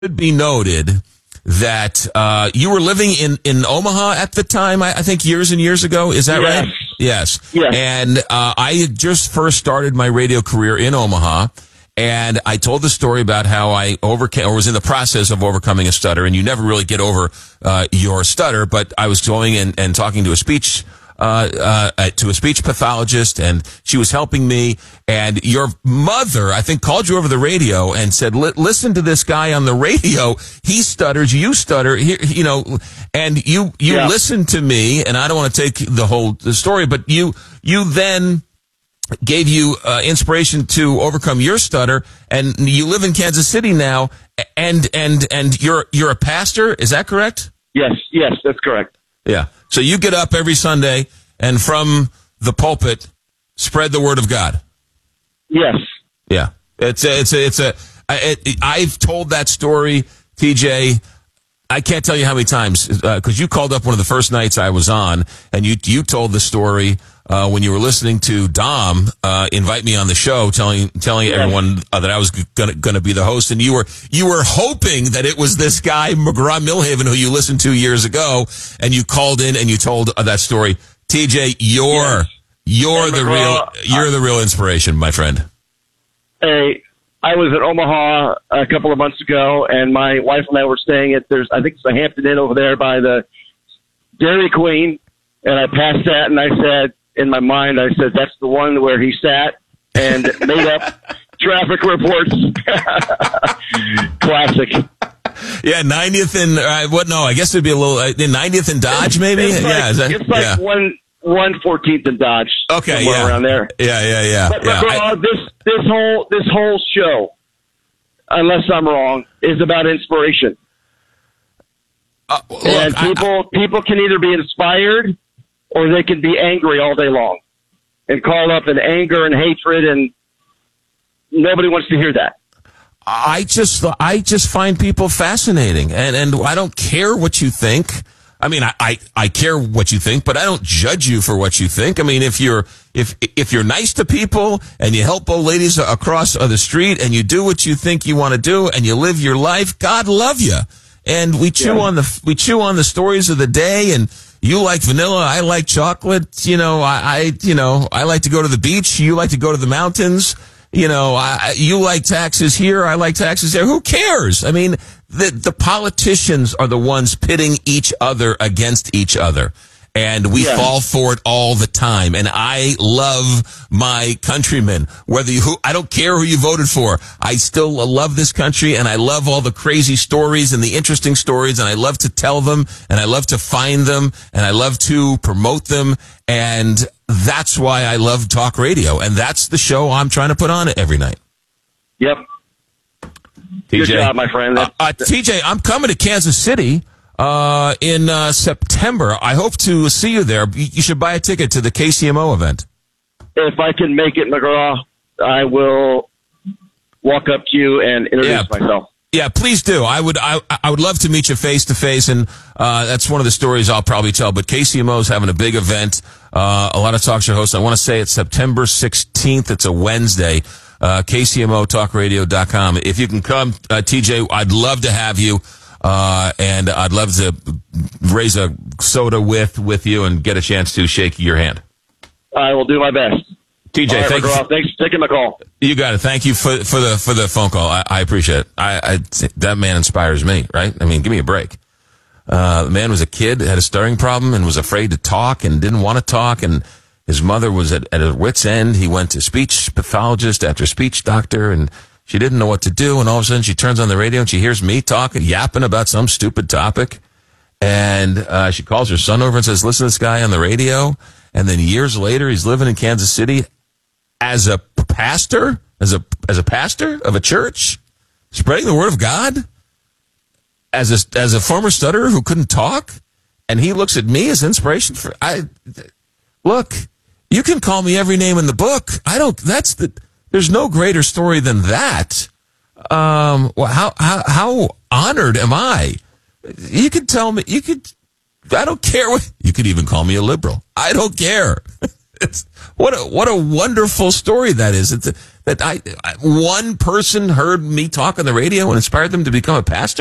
should be noted that you were living in Omaha at the time, I think years and years ago. Is that right? Yes. Yes. And I had just first started my radio career in Omaha, and I told the story about how I overcame, or was in the process of overcoming a stutter, and you never really get over your stutter, but I was going and talking to a speech pathologist, and she was helping me. And your mother, I think, called you over the radio and said, "Listen to this guy on the radio. He stutters. You stutter. And you listened to me. And I don't want to take the story, but you then gave you inspiration to overcome your stutter. And you live in Kansas City now. And you're a pastor. Is that correct? Yes, that's correct. Yeah. So you get up every Sunday and from the pulpit spread the word of God. Yes. Yeah. I've told that story, TJ. I can't tell you how many times, because you called up one of the first nights I was on, and you told the story when you were listening to Dom invite me on the show, telling everyone that I was going to be the host, and you were hoping that it was this guy McGraw-Milhaven who you listened to years ago, and you called in and you told that story. TJ, you're the real inspiration, my friend. Hey, I was at Omaha a couple of months ago, and my wife and I were staying at I think it's the Hampton Inn over there by the Dairy Queen, and I passed that, and I said, in my mind, I said, that's the one where he sat and made up traffic reports. Classic. Yeah, 90th and, I guess it'd be a little, 90th and Dodge, maybe? It's like 114th and Dodge. Okay, somewhere around there. Yeah. But this whole show, unless I'm wrong, is about inspiration. And people can either be inspired or they can be angry all day long and call up in anger and hatred, and nobody wants to hear that. I just find people fascinating, and I don't care what you think. I mean, I care what you think, but I don't judge you for what you think. I mean, if you're nice to people and you help old ladies across the street and you do what you think you want to do and you live your life, God love you. And we chew on the stories of the day, and you like vanilla, I like chocolate. I like to go to the beach. You like to go to the mountains. You like taxes here, I like taxes there. Who cares? I mean, the politicians are the ones pitting each other against each other. And we fall for it all the time. And I love my countrymen. I don't care who you voted for. I still love this country, and I love all the crazy stories and the interesting stories, and I love to tell them, and I love to find them, and I love to promote them. And that's why I love talk radio. And that's the show I'm trying to put on every night. Yep. TJ, good job, my friend. TJ, I'm coming to Kansas City in September. I hope to see you there. You should buy a ticket to the KCMO event. If I can make it, McGraw, I will walk up to you and introduce myself. Yeah, please do. I would love to meet you face to face, and that's one of the stories I'll probably tell. But KCMO is having a big event. A lot of talk show hosts. I want to say it's September 16th. It's a Wednesday. KCMOTalkRadio.com. If you can come, TJ, I'd love to have you. And I'd love to raise a soda with you and get a chance to shake your hand. I will do my best. TJ, right, thanks for taking my call. You got it. Thank you for the phone call. I appreciate it. That man inspires me, right? I mean, give me a break. The man was a kid, had a stuttering problem, and was afraid to talk and didn't want to talk, and his mother was at her wit's end. He went to speech pathologist after speech doctor, and she didn't know what to do, and all of a sudden she turns on the radio and she hears me talking, yapping about some stupid topic. And she calls her son over and says, listen to this guy on the radio. And then years later, he's living in Kansas City as a pastor, as a pastor of a church, spreading the word of God, as a former stutterer who couldn't talk. And he looks at me as inspiration look, you can call me every name in the book. There's no greater story than that. How honored am I? You could tell me, I don't care you could even call me a liberal. I don't care. What a wonderful story that is. That one person heard me talk on the radio and inspired them to become a pastor.